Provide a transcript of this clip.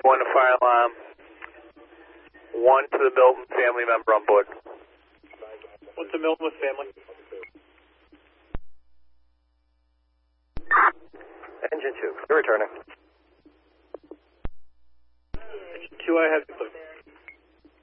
1 to fire alarm. 1 to the Milton family member on board. 1 to Milton with family. Engine 2, you're returning. Engine 2, I have you.